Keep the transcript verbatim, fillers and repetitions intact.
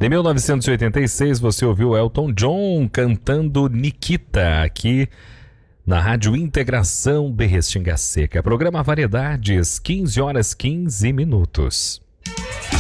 Em mil novecentos e oitenta e seis, você ouviu Elton John cantando Nikita, aqui na Rádio Integração de Restinga Seca. Programa Variedades, quinze horas quinze minutos.